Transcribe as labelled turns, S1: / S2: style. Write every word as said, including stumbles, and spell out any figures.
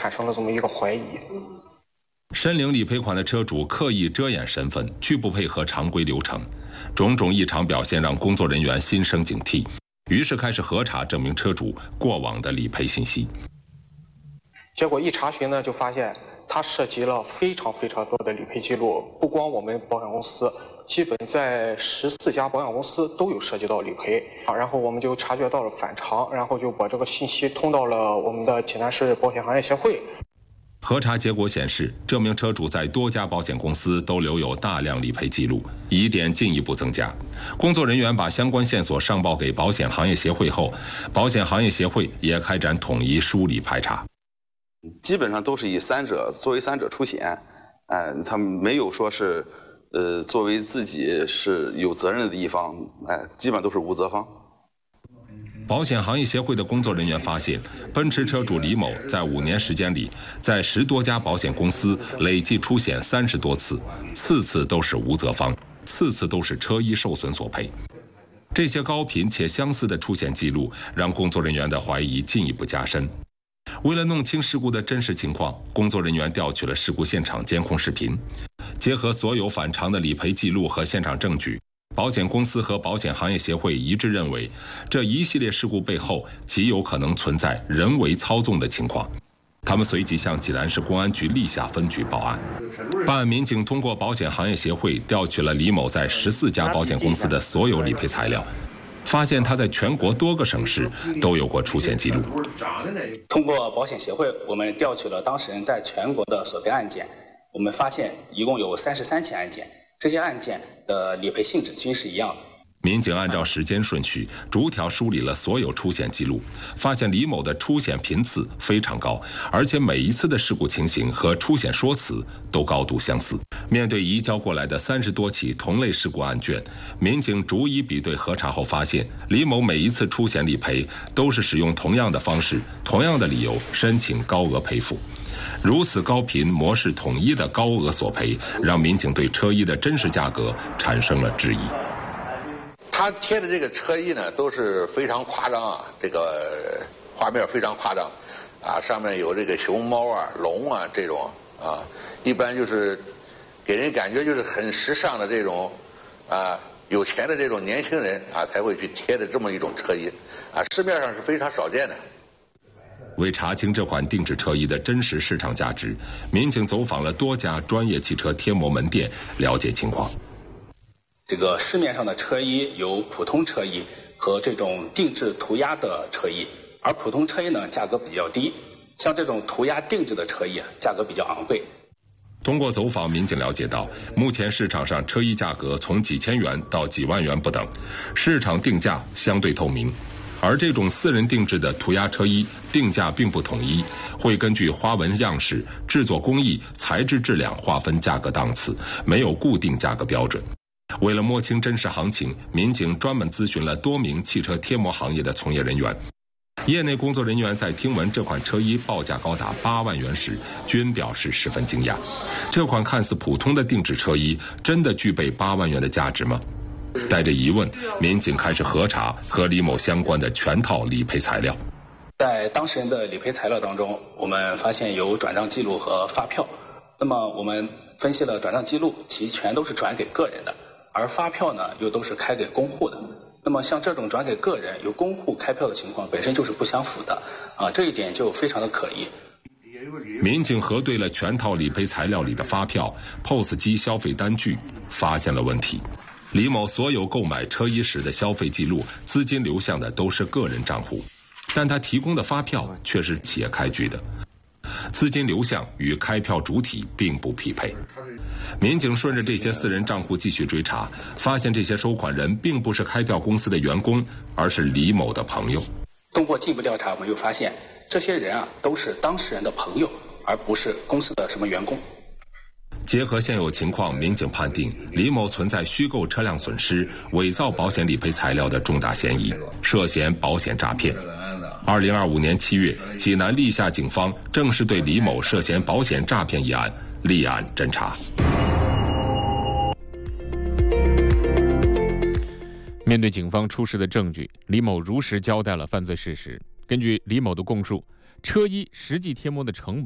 S1: 产生了这么一个怀疑。
S2: 申领理赔款的车主刻意遮掩身份，拒不配合常规流程，种种异常表现让工作人员心生警惕，于是开始核查这名车主过往的理赔信息。
S1: 结果一查询呢，就发现他涉及了非常非常多的理赔记录，不光我们保险公司，基本在十四家保险公司都有涉及到理赔啊。然后我们就察觉到了反常，然后就把这个信息通到了我们的济南市保险行业协会。
S2: 核查结果显示，这名车主在多家保险公司都留有大量理赔记录，疑点进一步增加。工作人员把相关线索上报给保险行业协会后，保险行业协会也开展统一梳理排查。
S3: 基本上都是以三者作为三者出险，哎、呃，他们没有说是，呃，作为自己是有责任的一方，哎、呃，基本都是无责方。
S2: 保险行业协会的工作人员发现，奔驰车主李某在五年时间里，在十多家保险公司累计出险三十多次，次次都是无责方，次次都是车衣受损索赔。这些高频且相似的出险记录，让工作人员的怀疑进一步加深。为了弄清事故的真实情况，工作人员调取了事故现场监控视频，结合所有反常的理赔记录和现场证据，保险公司和保险行业协会一致认为，这一系列事故背后极有可能存在人为操纵的情况。他们随即向济南市公安局历下分局报案。办案民警通过保险行业协会调取了李某在十四家保险公司的所有理赔材料，发现他在全国多个省市都有过出险记录。
S4: 通过保险协会，我们调取了当事人在全国的索赔案件，我们发现一共有三十三起案件，这些案件的理赔性质均是一样的。
S2: 民警按照时间顺序逐条梳理了所有出险记录，发现李某的出险频次非常高，而且每一次的事故情形和出险说辞都高度相似。面对移交过来的三十多起同类事故案卷，民警逐一比对核查后发现，李某每一次出险理赔都是使用同样的方式、同样的理由申请高额赔付。如此高频、模式统一的高额索赔，让民警对车衣的真实价格产生了质疑。
S5: 他贴的这个车衣呢，都是非常夸张啊，这个画面非常夸张，啊，上面有这个熊猫啊、龙啊这种啊，一般就是给人感觉就是很时尚的这种啊，有钱的这种年轻人啊才会去贴的这么一种车衣啊，市面上是非常少见的。
S2: 为查清这款定制车衣的真实市场价值，民警走访了多家专业汽车贴膜门店，了解情况。
S4: 这个市面上的车衣有普通车衣和这种定制涂鸦的车衣，而普通车衣呢价格比较低，像这种涂鸦定制的车衣价格比较昂贵。
S2: 通过走访，民警了解到，目前市场上车衣价格从几千元到几万元不等，市场定价相对透明。而这种私人定制的涂鸦车衣定价并不统一，会根据花纹样式、制作工艺、材质质量划分价格档次，没有固定价格标准。为了摸清真实行情，民警专门咨询了多名汽车贴膜行业的从业人员。业内工作人员在听闻这款车衣报价高达八万元时，均表示十分惊讶。这款看似普通的定制车衣，真的具备八万元的价值吗？带着疑问，民警开始核查和李某相关的全套理赔材料。
S4: 在当事人的理赔材料当中，我们发现有转账记录和发票。那么我们分析了转账记录，其全都是转给个人的。而发票呢，又都是开给公户的。那么像这种转给个人由公户开票的情况，本身就是不相符的啊，这一点就非常的可疑。
S2: 民警核对了全套理赔材料里的发票、P O S 机消费单据，发现了问题。李某所有购买车衣时的消费记录、资金流向的都是个人账户，但他提供的发票却是企业开具的，资金流向与开票主体并不匹配。民警顺着这些私人账户继续追查，发现这些收款人并不是开票公司的员工，而是李某的朋友。
S4: 通过进一步调查，我们又发现这些人啊都是当事人的朋友，而不是公司的什么员工。
S2: 结合现有情况，民警判定李某存在虚构车辆损失、伪造保险理赔材料的重大嫌疑，涉嫌保险诈骗。二零二五年七月，济南历下警方正式对李某涉嫌保险诈骗一案立案侦查。
S6: 面对警方出示的证据，李某如实交代了犯罪事实。根据李某的供述，车衣实际贴膜的成本